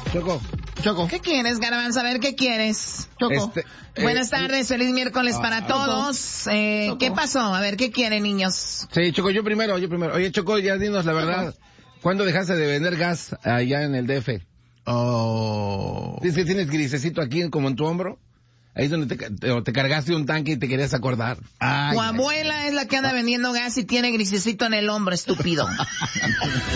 Choco. ¿Qué quieres, Garbanzo? A ver, ¿qué quieres? Choco. Buenas tardes, feliz miércoles para todos. ¿Qué pasó? A ver, ¿qué quieren, niños? Sí, Choco, yo primero. Oye, Choco, ya dinos la verdad. ¿Cuándo dejaste de vender gas allá en el DF? ¿Dices que tienes grisecito aquí como en tu hombro? Ahí es donde te cargaste un tanque y te querías acordar. Tu abuela es la que anda vendiendo gas y tiene grisecito en el hombro, estúpido.